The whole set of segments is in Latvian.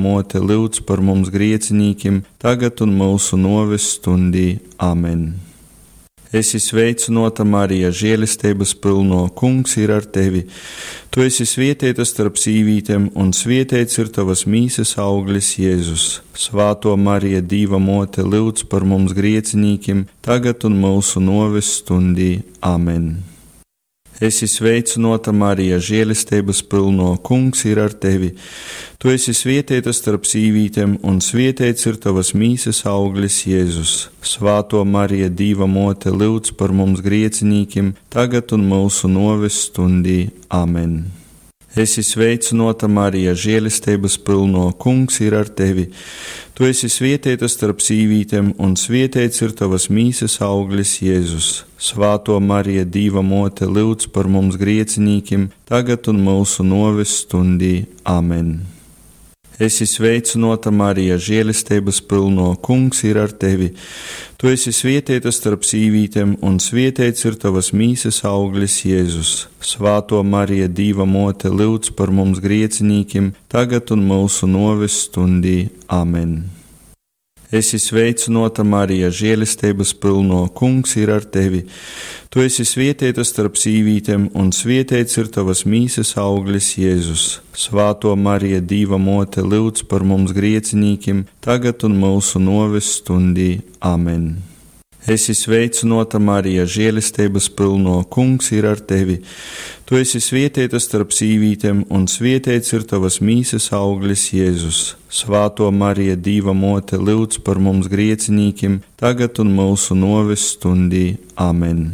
mote, lūdz par mums griecinīkiem, tagad un mūsu noves stundī. Amen. Esi sveicināta, Marija, žēlistības pilno, Kungs ir ar tevi. Tu esi svētīta starp sīvītēm, un svētīts ir tavas mīsas auglis, Jēzus. Svāto Marija, Dieva mote, lūdz par mums griecinīkiem, tagad un mūsu noves stundī. Amen. Esi sveicināta, Marija, žēlistības pilno, Kungs ir ar tevi. Tu esi svētīta starp sīvītēm, un svētīts ir tavas mīsas auglis, Jēzus. Svāto Marija, Dieva mote, lūdz par mums griecinīkiem, tagad un mūsu noves stundī. Amen. Esi sveicināta, Marija, žēlistības pilno, Kungs ir ar tevi. Tu esi svētīta starp sīvītēm, un svētīts ir tavas mīsas auglis, Jēzus. Svāto Marija, Dieva mote, lūdz par mums griecinīkiem, tagad un mūsu noves stundī. Amen. Esi sveicināta, Marija, žēlistības pilno, Kungs ir ar tevi. Tu esi svētīta starp sīvītēm, un svētīts ir tavas mīsas auglis, Jēzus. Svāto Marija, Dieva mote, lūdz par mums griecinīkiem, tagad un mūsu noves stundī. Amen. Esi sveicināta, Marija, žēlistības pilno, Kungs ir ar tevi. Tu esi svētīta starp sīvītēm, un svētīts ir tavas mīsas auglis, Jēzus. Svāto Marija, Dieva mote, lūdz par mums griecinīkiem, tagad un mūsu noves stundī. Amen. Esi sveicināta, Marija, žēlistības pilno, Kungs ir ar tevi. Tu esi svētīta starp sīvītēm, un svētīts ir tavas mīsas auglis, Jēzus. Svāto Marija, Dieva mote, lūdz par mums griecinīkiem, tagad un mūsu noves stundī. Amen.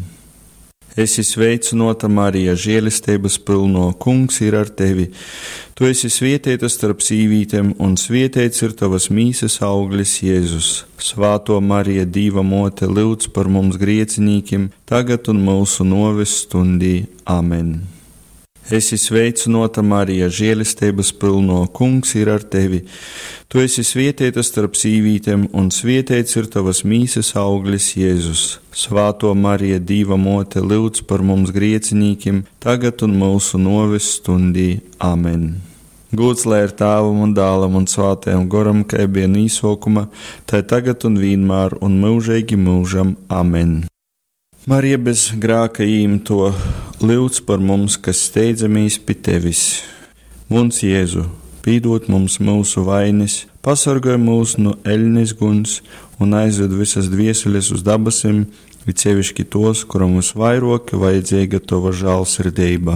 Esi sveicināta, Marija, žēlistības pilno, Kungs ir ar tevi. Tu esi svētīta starp sīvītēm, un svētīts ir tavas mīsas auglis, Jēzus. Svāto Marija, Dieva mote, lūdz par mums griecinīkiem, tagad un mūsu noves stundī. Amen. Esi sveicināta, Marija, žēlistības pilno, Kungs ir ar tevi. Tu esi svētīta starp sīvītēm, un svētīts ir tavas mīsas auglis, Jēzus. Svāto Marija, Dieva mote, lūdz par mums griecinīkiem, tagad un mūsu noves stundī. Amen. Gods lai ir Tēvam un Dēlam un Svētajam Garam, kā bija no sākuma, tā tagad un vienmēr un mūžīgi mūžam. Amen. Marija bez grēka īmto, lūdz par mums, kas steidzamies pie tevis. Mums, Jēzu, pīdot mums mūsu vainas, pasargāj mūs no eļļas guns un aizved visas dvieseles uz dabasiem, it sevišķi tos, kuram visvairāk vajadzīga tava žēlsirdība.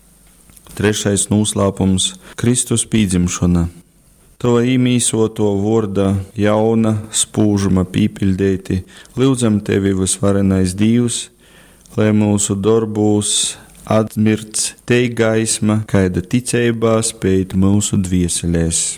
Trešais noslēpums - Kristus pīdzimšana. Tava īmīsoto vārda jauna spūžuma pīpildēti, lūdzam tevi visvarenais Dievs, lai mūsu darbos atmirts te gaisma, kaida ticībā spēt mūsu dvieselēs.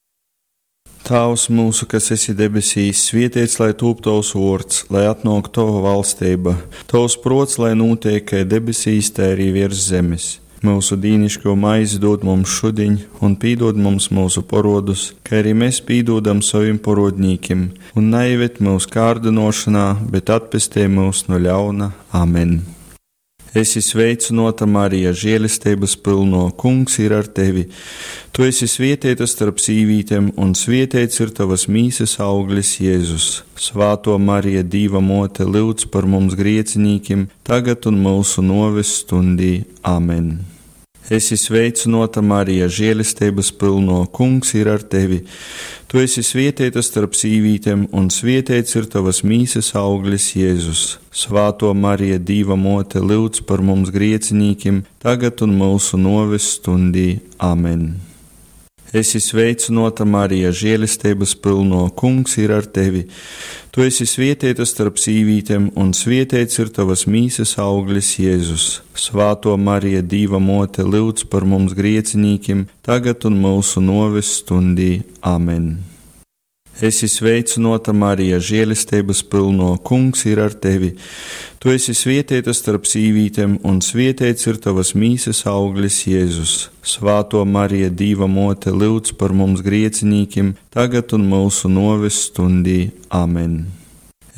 Tēvs mūsu, kas esi debesīs, svētīts lai top tavs vārds, lai atnāk tava valstība, tavs prots, lai notiek kā debesīs, tā arī virs zemes. Mūsu dīnišķo maizi dod mums šodien, un pīdod mums mūsu parodus, kā arī mēs pīdodam saviem parodnīkiem, un neieved mūsu kārdinošanā, bet atpestē mūs no ļauna. Amen. Esi sveicināta, Marija, žēlistības pilno, Kungs ir ar tevi. Tu esi svētīta starp sīvītēm, un svētīts ir tavas mīsas auglis, Jēzus. Svāto Marija, Dieva mote, lūdz par mums griecinīkiem, tagad un mūsu noves stundī. Amen. Esi sveicināta, Marija, žēlistības pilno, Kungs ir ar tevi. Tu esi svētīta starp sīvītēm, un svētīts ir tavas mīsas auglis, Jēzus. Svāto Marija, Dieva mote, lūdz par mums griecinīkiem, tagad un mūsu noves stundī. Amen. Esi sveicināta, Marija, žēlistības pilno, Kungs ir ar tevi. Tu esi svētīta starp sīvītēm, un svētīts ir tavas mīsas auglis, Jēzus. Svāto Marija, Dieva mote, lūdz par mums griecinīkiem, tagad un mūsu noves stundī. Amen. Esi sveicināta, Marija, žēlistības pilno, Kungs ir ar tevi. Tu esi svētīta starp sīvītēm, un svētīts ir tavas mīsas auglis, Jēzus. Svāto Marija, Dieva mote, lūdz par mums griecinīkiem, tagad un mūsu noves stundī. Amen.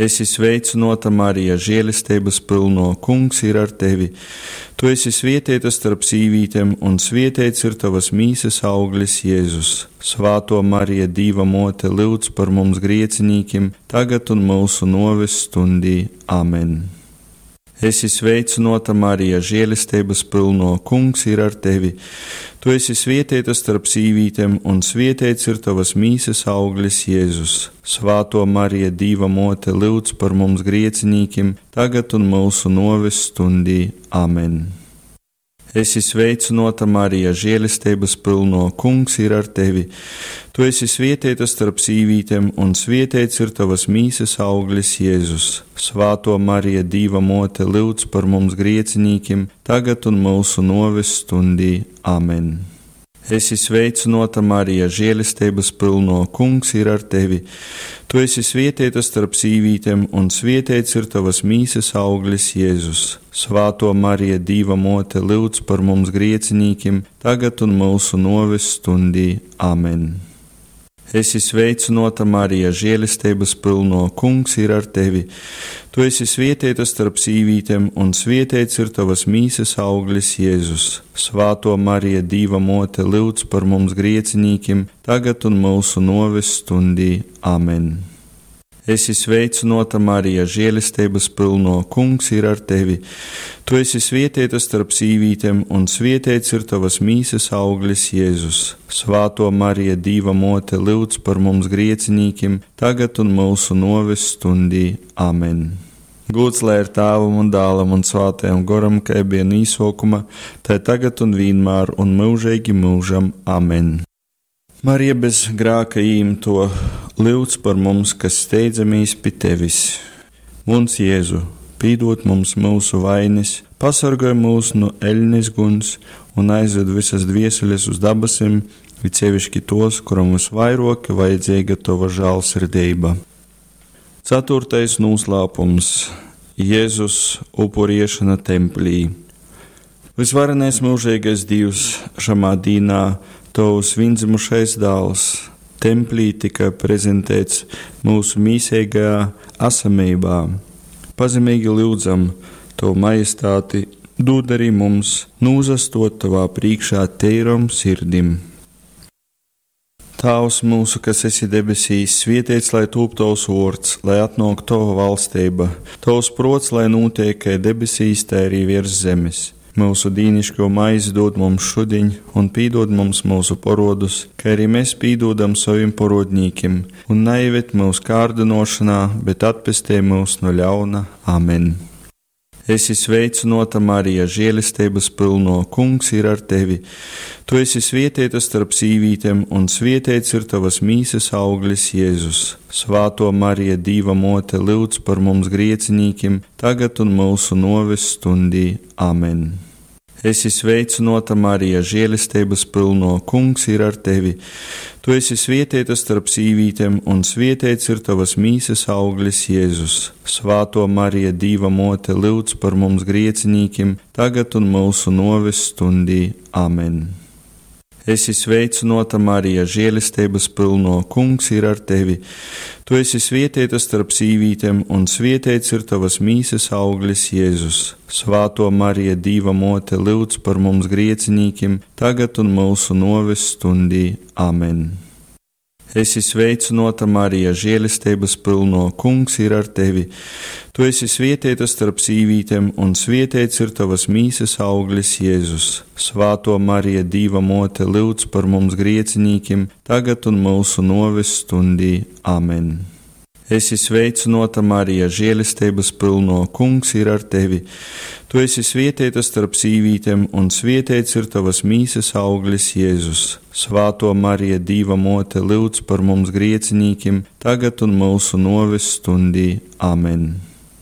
Esi sveicināta, Marija, žēlistības pilno, Kungs ir ar tevi. Tu esi svētīta starp sīvītēm, un svētīts ir tavas mīsas auglis, Jēzus. Svāto Marija, Dieva mote, lūdz par mums griecinīkiem, tagad un mūsu noves stundī. Amen. Esi sveicināta, Marija, žēlistības pilno, Kungs ir ar tevi. Tu esi svētīta starp sīvītēm, un svētīts ir tavas mīsas auglis, Jēzus. Svāto Marija, Dieva mote, lūdz par mums griecinīkiem, tagad un mūsu noves stundī. Amen. Esi sveicināta, Marija, žēlistības pilno, Kungs ir ar tevi. Tu esi svētīta starp sīvītēm, un svētīts ir tavas mīsas auglis, Jēzus. Svāto Marija, Dieva mote, lūdz par mums griecinīkiem, tagad un mūsu noves stundī. Amen. Esi sveicināta, Marija, žēlistības pilno, Kungs ir ar tevi. Tu esi svētīta starp sīvītēm, un svētīts ir tavas mīsas auglis, Jēzus. Svāto Marija, Dieva mote, lūdz par mums griecinīkiem, tagad un mūsu noves stundī. Amen. Esi sveicināta, Marija, žēlistības pilno, Kungs ir ar tevi. Tu esi svētīta starp sīvītēm, un svētīts ir tavas mīsas auglis, Jēzus. Svāto Marija, Dieva mote, lūdz par mums griecinīkiem, tagad un mūsu noves stundī. Amen. Esi sveicināta, Marija, žēlistības pilno, Kungs ir ar tevi. Tu esi svētīta starp sīvītēm, un svētīts ir tavas mīsas auglis, Jēzus. Svāto Marija, Dieva mote, lūdz par mums griecinīkiem, tagad un mūsu noves stundī. Amen. Gods lai ir Tēvam un Dēlam un Svētajam Garam, kā bija īsākumā, tā tagad un vienmēr un mūžīgi mūžam. Amen. Marija bez grēka īmto, lūdz par mums, kas steidzamies pie tevis. Mums, Jēzu, pīdot mums mūsu vainas, pasargāj mūs no eļļas guns un aizved visas dvieseles uz dabasim, it sevišķi tos, kuram visvairāk vajadzīga tava žēlsirdība. 4. noslēpums – Jēzus upuriešana templī. Visvarenais mūžīgais Dievs, šamā dīnā Tavs viendzimušais dēls templī tika prezentēts mūsu mīsīgajā esamībā. Pazemīgi lūdzam Tavu majestāti, dod arī mums nūzastot Tavā priekšā teiram sirdim. Tēvs mūsu, kas esi debesīs, svētīts lai top Tavs vārds, lai atnāk Tava valstība, Tavs prots, lai notiek kā debesīs, tā arī virs zemes. Mūsu dīnišķo maizi dod mums šodien, un pīdod mums mūsu parodus, kā arī mēs pīdodam saviem parodnīkiem, un neieved mūsu kārdinošanā, bet atpestē mūs no ļauna. Amen. Esi sveicināta, Marija, žēlistības pilno, Kungs ir ar tevi. Tu esi svētīta starp sīvītēm, un svētīts ir tavas mīsas auglis, Jēzus. Svāto Marija, Dieva mote, lūdz par mums griecinīkiem, tagad un mūsu noves stundī. Amen. Esi sveicināta, Marija, žēlistības pilno, Kungs ir ar tevi. Tu esi svētīta starp sīvītēm, un svētīts ir tavas mīsas auglis, Jēzus. Svāto Marija, Dieva mote, lūdz par mums griecinīkiem, tagad un mūsu noves stundī. Amen. Esi sveicināta, Marija, žēlistības pilno, Kungs ir ar tevi. Tu esi svētīta starp sīvītēm, un svētīts ir tavas mīsas auglis, Jēzus. Svāto Marija, Dieva mote, lūdz par mums griecinīkiem, tagad un mūsu noves stundī. Amen. Esi sveicināta, Marija, žēlistības pilno, Kungs ir ar tevi. Tu esi svētīta starp sīvītēm, un svētīts ir tavas mīsas auglis, Jēzus. Svāto Marija, Dieva mote, lūdz par mums griecinīkiem, tagad un mūsu noves stundī. Amen. Esi sveicināta, Marija, žēlistības pilno, Kungs ir ar tevi. Tu esi svētīta starp sīvītēm, un svētīts ir tavas mīsas auglis, Jēzus. Svāto Marija, Dieva mote, lūdz par mums griecinīkiem, tagad un mūsu noves stundī. Amen.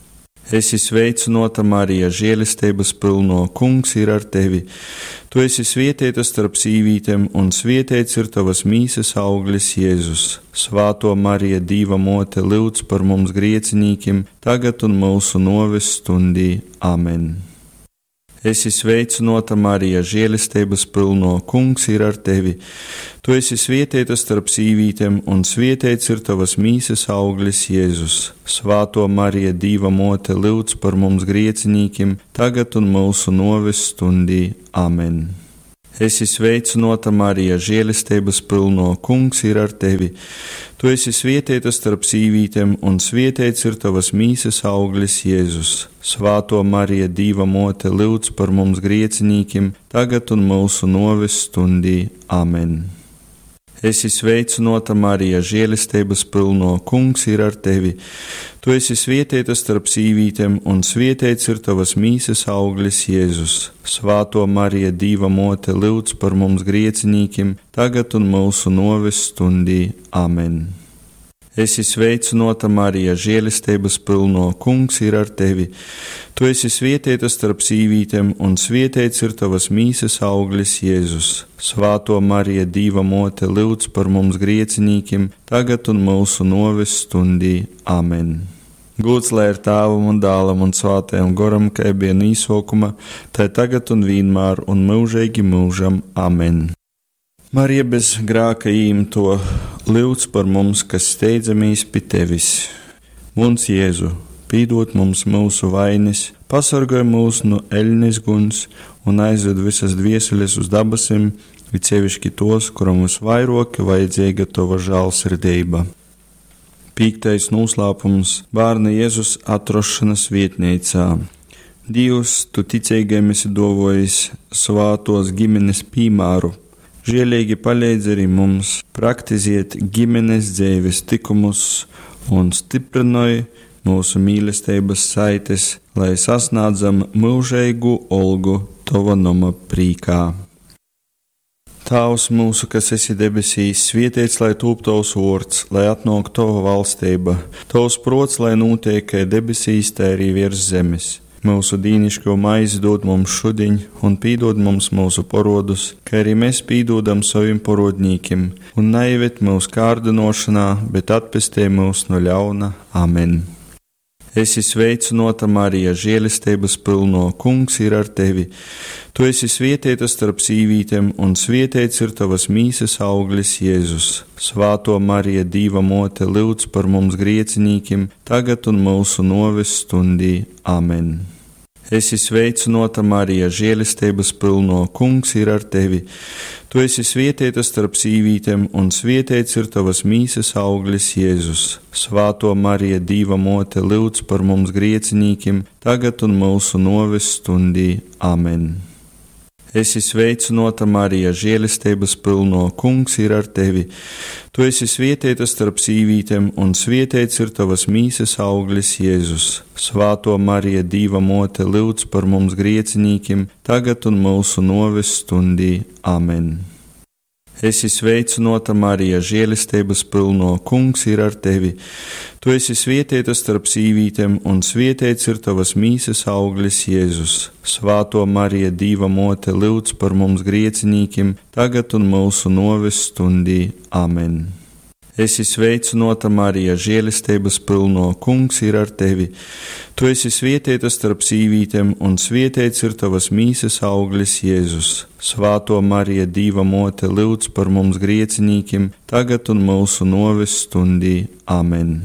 Esi sveicināta, Marija, žēlistības pilno, Kungs ir ar tevi. Tu esi svētīta starp sīvītēm, un svētīts ir tavas mīsas auglis, Jēzus. Svāto Marija, Dieva mote, lūdz par mums griecinīkiem, tagad un mūsu noves stundī. Amen. Esi sveicināta, Marija, žēlistības pilno, Kungs ir ar tevi. Tu esi svētīta starp sīvītēm, un svētīts ir tavas mīsas auglis, Jēzus. Svāto Marija, Dieva mote, lūdz par mums griecinīkiem, tagad un mūsu noves stundī. Amen. Esi sveicināta, Marija, žēlistības pilno, Kungs ir ar tevi. Tu esi svētīta starp sīvītēm, un svētīts ir tavas mīsas auglis, Jēzus. Svāto Marija, Dieva mote, lūdz par mums griecinīkiem, tagad un mūsu noves stundī. Amen. Esi sveicināta, Marija, žēlistības pilno, Kungs ir ar tevi. Tu esi svētīta starp sīvītēm, un svētīts ir tavas mīsas auglis, Jēzus. Svāto Marija, Dieva mote, lūdz par mums griecinīkiem, tagad un mūsu noves stundī. Amen. Esi sveicināta, Marija, žēlistības pilno, Kungs ir ar tevi. Tu esi svētīta starp sīvītēm, un svētīts ir tavas mīsas auglis, Jēzus. Svāto Marija, Dieva mote, lūdz par mums griecinīkiem, tagad un mūsu noves stundī. Amen. Gods lai ir Tēvam un Dēlam un Svētajam Garam, kā bija no sākuma, tā tagad un vienmēr un mūžīgi mūžam. Amen. Marija bez grēka īmto, lūdz par mums, kas steidzamies pie tevis. Mums, Jēzu, pīdot mums mūsu vainas, pasargāj mūs no eļļas guns un aizved visas dvieseles uz dabasim, it sevišķi tos, kuram visvairāk vajadzīga tava žēlsirdība. 5. noslēpums - bērna Jēzus atrašanās vietnīcā. Dievs, tu ticīgiem esi dāvājis svātos ģimenes piemēru. Žēlīgi palīdz arī mums praktizēt ģimenes dzīves likumus un stiprināj mūsu mīlestības saites, lai sasniedzam mūžīgu olgu tava nama prīkā. Tēvs mūsu, kas esi debesīs, svētīts lai top tavs vārds, lai atnāk tava valstība, tavs prots, lai notiek kā debesīs, tā arī virs zemes. Mūsu dīnišķo maizi dod mums šodien, un pīdod mums mūsu parodus, kā arī mēs pīdodam saviem parodnīkiem, un neieved mūsu kārdinošanā, bet atpestī mūs no ļauna. Amen. Esi sveicināta, Marija, žēlistības pilno, Kungs ir ar tevi. Tu esi svētīta starp sīvītēm, un svētīts ir tavas mīsas auglis, Jēzus. Svāto Marija, Dieva mote, lūdz par mums griecinīkiem, tagad un mūsu noves stundī. Amen. Esi sveicināta, Marija, žēlistības pilno, Kungs ir ar tevi. Tu esi svētīta starp sīvītēm, un svētīts ir tavas mīsas auglis, Jēzus. Svāto Marija, Dieva mote, lūdz par mums griecinīkiem, tagad un mūsu noves stundī. Amen. Esi sveicināta, Marija, žēlistības pilno, Kungs ir ar tevi. Tu esi svētīta starp sīvītēm, un svētīts ir tavas mīsas auglis, Jēzus. Svāto Marija, Dieva mote, lūdz par mums griecinīkiem, tagad un mūsu noves stundī. Amen. Esi sveicināta, Marija, žēlistības pilno, Kungs ir ar tevi. Tu esi svētīta starp sīvītēm, un svētīts ir tavas mīsas auglis, Jēzus. Svāto Marija, Dieva mote, lūdz par mums griecinīkiem, tagad un mūsu noves stundī. Amen. Esi sveicināta, Marija, žēlistības pilno, Kungs ir ar tevi. Tu esi svētīta starp sīvītēm, un svētīts ir tavas mīsas auglis, Jēzus. Svāto Marija, Dieva mote, lūdz par mums griecinīkiem, tagad un mūsu noves stundī. Amen.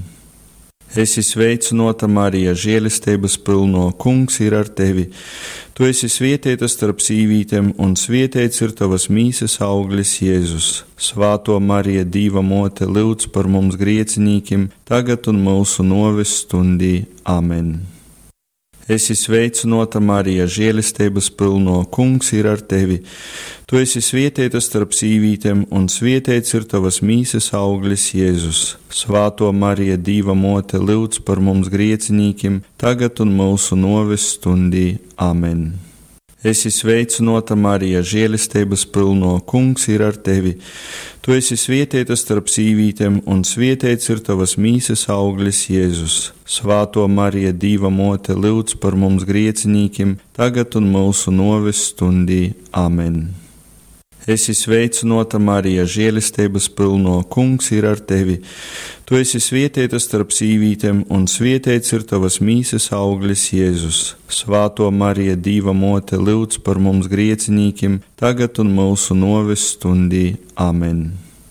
Esi sveicināta, Marija, žēlistības pilno, Kungs ir ar tevi. Tu esi svētīta starp sīvītēm, un svētīts ir tavas mīsas auglis, Jēzus. Svāto Marija, Dieva mote, lūdz par mums griecinīkiem, tagad un mūsu noves stundī. Amen. Esi sveicināta, Marija, žēlistības pilno, Kungs ir ar tevi. Tu esi svētīta starp sīvītēm, un svētīts ir tavas mīsas auglis, Jēzus. Svāto Marija, Dieva mote, lūdz par mums griecinīkiem, tagad un mūsu noves stundī. Amen. Esi sveicināta, Marija, žēlistības pilno, Kungs ir ar tevi. Tu esi svētīta starp sīvītēm, un svētīts ir tavas mīsas auglis, Jēzus. Svāto Marija, Dieva mote, lūdz par mums griecinīkiem, tagad un mūsu noves stundī. Amen. Esi sveicināta, Marija, žēlistības pilno, Kungs ir ar tevi. Tu esi svētīta starp sīvītēm, un svētīts ir tavas mīsas auglis, Jēzus. Svāto Marija, Dieva mote, lūdz par mums griecinīkiem, tagad un mūsu noves stundī. Amen.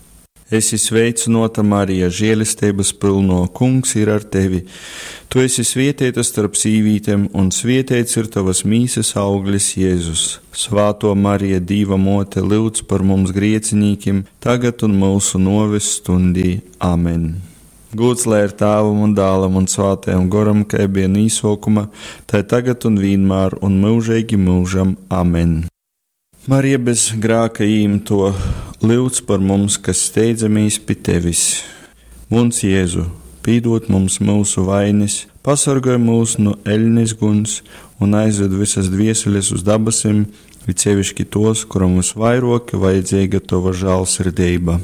Esi sveicināta, Marija, žēlistības pilno, Kungs ir ar tevi. Tu esi svētīta starp sīvītēm, un svētīts ir tavas mīsas auglis, Jēzus. Svāto Marija, Dieva mote, lūdz par mums griecinīkiem, tagad un mūsu noves stundī. Amen. Gods lai ir Tēvam un Dēlam un Svētajam Garam, kā bija īsākumā, tā tagad un vienmēr un mūžīgi mūžam. Amen. Marija bez grēka īmto, lūdz par mums, kas steidzamies pie tevis. Mums Jēzu, pīdot mums mūsu vainas, pasargāj mūs no eļļas guns un aizved visas dvieseles uz dabasim, it sevišķi tos, kuram visvairāk vajadzīga tava žēlsirdība.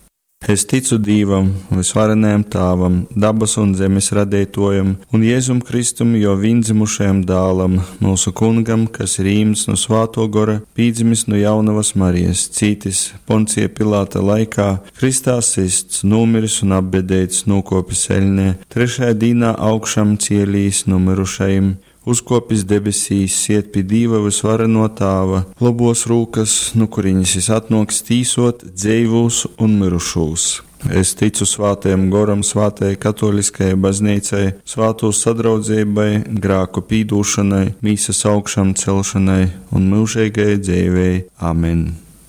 Es ticu Dievam, visvarenajam Tēvam, dabas un zemes radītājam, un Jēzum Kristum, jo viendzimušajam dēlam, mūsu kungam, kas ir īmts no Svētā Gara, pīdzimis no jaunavas Marijas, cītis Poncija Pilāta laikā, Kristā sists, nomiris un apbedēts, nokopis eļļā, trešajā dienā augšām cielīs no mirušajiem, uzkopis debesīs, iet pie Dieva visvareno Tēva, labos rūkas, no kurienes atnāks tīsot dzīvos un mirušos. Es ticu Svētajam Garam, Svētajai Katoliskajai baznīcai, Svēto sadraudzībai, grēku pīdūšanai, mīsas augšām celšanai un mūžīgai dzīvei. Amen.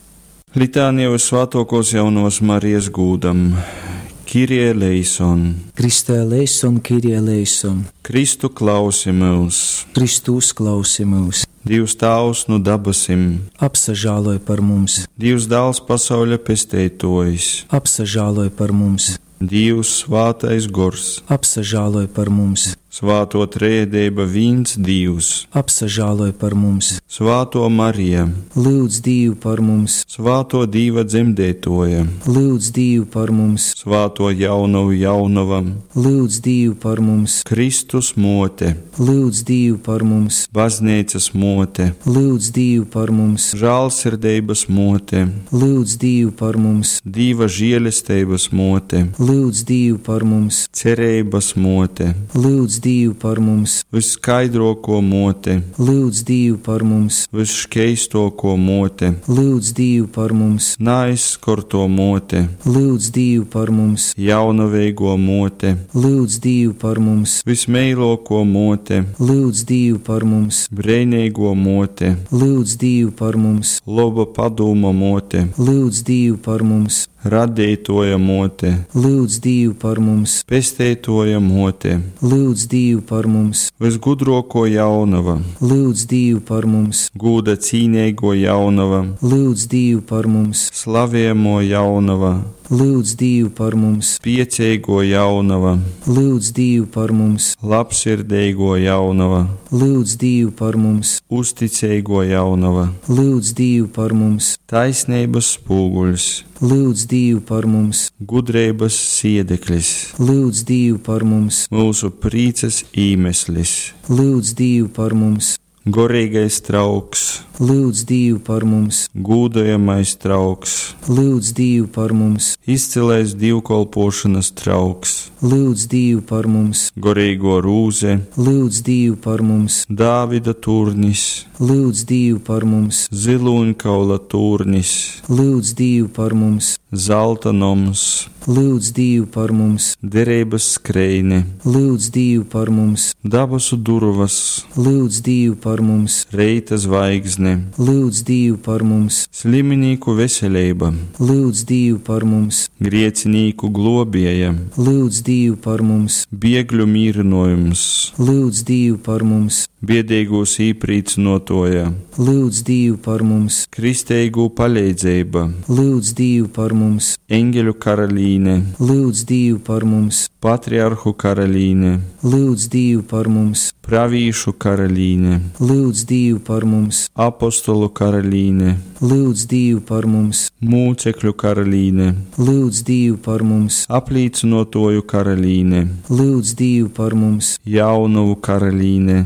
Litānija Visvētākos jaunavas Marijas gūdam. Kyrie eleison. Kristē eleison, Kyrie eleison. Kristu klausi mūs. Kristus klausi mūs. Dievs Tēvs no dabasim. Apsažāloj par mums. Dievs Dēls pasaules pestētojs. Apsažāloj par mums. Dievs Svētais Gors. Apsažāloj par mums. Svēto trejība viens Dievs. Apsažāloj par mums. Svēto Marija. Lūdz Dievu par mums. Svēto Dieva dzemdētoja. Lūdz Dievu par mums. Svēto jaunavu jaunavam. Lūdz Dievu par mums. Kristus mote. Lūdz Dievu par mums. Baznīcas mote. Lūdz Dievu par mums. Žēlsirdības mote. Lūdz Dievu par mums. Dieva žēlistības mote. Lūdz Dievu par mums. Cerības mote. Lūdz Dievu par mums. Viskaidrāko mote. Lūdz Dievu par mums. Visšķeistāko mote. Lūdz Dievu par mums. Neaizskorto mote. Lūdz Dievu par mums. Jaunavīgo mote. Lūdz Dievu par mums. Vismeilāko mote. Lūdz Dievu par mums. Breinīgo mote. Lūdz Dievu par mums. Laba padoma mote. Lūdz Dievu par mums. Radītoja mote. Lūdz Dievu par mums. Pestētoja mote. Lūdz Dievu par mums. Visgudrāko jaunava. Lūdz Dievu par mums. Gūda cīnīgo jaunava. Lūdz Dievu par mums. Slavēmo jaunava. Lūdz Dievu par mums. Piecīgo jaunava. Lūdz Dievu par mums. Labsirdīgo jaunava. Lūdz Dievu par mums. Uzticīgo jaunava. Lūdz Dievu par mums. Taisnības spūguļs. Lūdz Dievu par mums. Gudrības siedeklis. Lūdz Dievu par mums. Mūsu prīces īmeslis. Lūdz Dievu par mums. Gorīgais trauks. Lūdz Dievu par mums. Gūdojamais trauks. Lūdz Dievu par mums. Izcilais dievkalpošanas trauks. Lūdz Dievu par mums. Gorīgo rūze. Lūdz Dievu par mums. Dāvida turnis. Lūdz Dievu par mums. Ziloņkaula turnis. Lūdz Dievu par mums. Zelta noms. Lūdz Dievu par mums. Derības skreine. Lūdz Dievu par mums. Dabasu durvas. Lūdz Dievu par mums. Reita zvaigzne. Lūdz Dievu par mums. Sliminīku veselība. Lūdz Dievu par mums. Griecinīku globieja. Lūdz Dievu par mums. Biegļu mīrinojums. Lūdz Dievu par mums. Biedīgūs īprīcinotoja. Lūdz Dievu par mums. Kristeigu palīdzība. Lūdz Dievu par mums. Eņģeļu karalīne. Lūdz Dievu par mums. Patriarhu karalīne. Lūdz Dievu par mums. Pravīšu karalīne. Lūdz Dievu par mums. Apostolu karalīne. Lūdz Dievu par mums. Mūcekļu karalīne. Lūdz Dievu par mums. Aplīcinotoju karalīne. Lūdz Dievu par mums. Jaunavu karalīne. Lūdz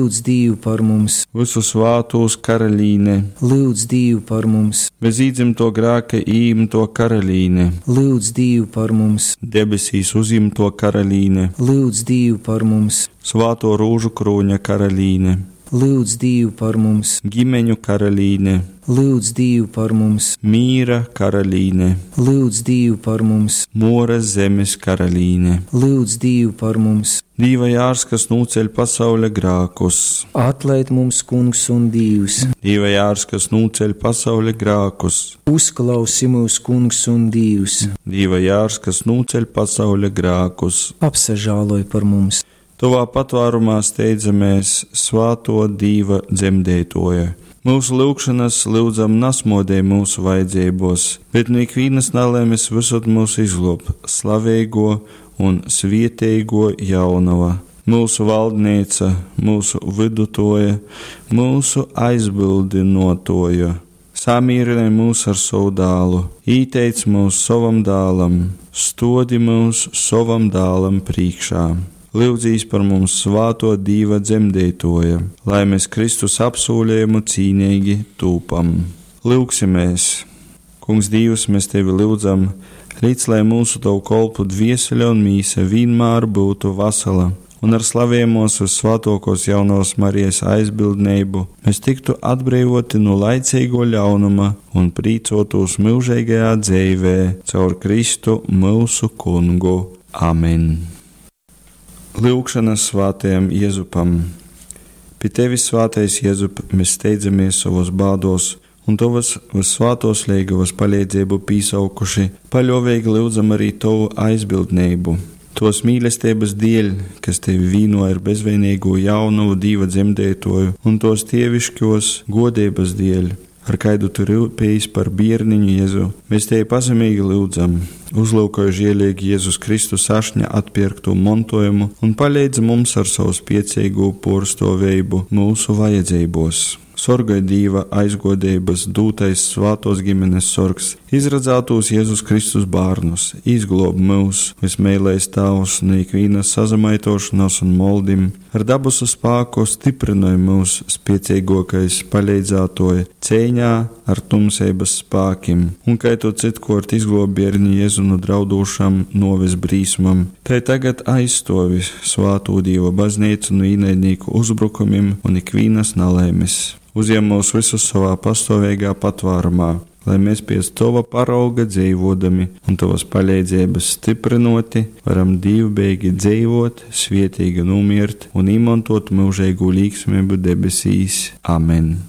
Lūdz Dievu par mums, Visu svētos karalīne, lūdz Dievu par mums, bez īdzimto grēka īmto karalīne, lūdz Dievu par mums, debesīs uzimto karalīne, lūdz Dievu par mums, svāto rūžu krūņa karalīne, lūdz Dievu par mums, ģimeņu karalīne, lūdz Dievu par mums, mīra karalīne, lūdz Dievu par mums, mūras zemes karalīne, lūdz Dievu par mums, Dieva jārs, kas nūceļ pasaules grēkus, atlaid mums, Kungs un Dievs, Dieva jārs, kas nūceļ pasaules grēkus, uzklausi mūs, Kungs un Dievs, Dieva jārs, kas nūceļ pasaules grēkus. apsažāloj par mums, Tuvā patvārumā steidzamies svāto Dieva dzemdētoja. Mūsu lūgšanas lūdzam nasmodē mūsu vajadzībos, bet no ikvienas nelēmes visot mūsu izglāb, slavēgo un svietēgo jaunava. Mūsu valdnīca, mūsu vidutoja, mūsu aizbildinotoja. Samīrinē mūs ar savu dālu, īteic mūs savam dālam, stodi mūs savam dālam priekšā. Lūdzīs par mums svāto Dieva dzemdētoja, lai mēs Kristus apsūlējumu cīnīgi tūpam. Lūksimies! Kungs Dievs, mēs Tevi lūdzam, līdz lai mūsu Tavu kolpu dvieseļa un mīsa vienmēr būtu vasala, un ar slavējumos uz svātokos jaunos Marijas aizbildnību mēs tiktu atbrīvoti no laicīgo ļaunuma un prīcotos mūžīgajā dzīvē caur Kristu mūsu Kungu. Amen! Lūkšanas svātajam Jēzupam. Pie Tevis, svātais Jēzup, mēs steidzamies savos bādos, un Tavas svātos liegavas palīdzību pīsaukuši, paļovīgi lūdzam arī Tavu aizbildnību. Tos mīlestības dēļ, kas Tevi vīnoja ar bezvainīgo jaunavu Dieva dzemdētoju, un tos tievišķos godības dēļ, ar kaidu Tu rūpējis par bērniņu Jēzu, mēs Tevi pazemīgi lūdzam, uzlūkoju žielīgi Jēzus Kristus ašņa atpirktu montojumu un palīdz mums ar savu spiecīgu porstovējumu mūsu vajadzībos. Sorgai Dieva aizgodības dūtais svātos ģimenes sorgs, izradzātos Jēzus Kristus bārnus, izglob mūs, vismēlējs Tavs, no ikvienas sazamaitošanās un moldim, ar dabusu spāku stiprināja mūs spiecīgākais palīdzātoja cēņā ar tumsības spākim, un kai Tu citkort izglob bērni Jēzu no draudūšam novis brīsmam, tai tagad aizstovi svātū Dieva baznīcu no īnaidnieku uzbrukumiem un ikvienas nalēmis. Uzņem mūs visus savā pastāvīgā patvārumā, lai mēs pēc Tava parauga dzīvodami un Tavas palīdzības stiprinoti, varam dievbijīgi dzīvot, svietīgi nomirt un izmantot mūžīgu līgsmību debesīs. Amen!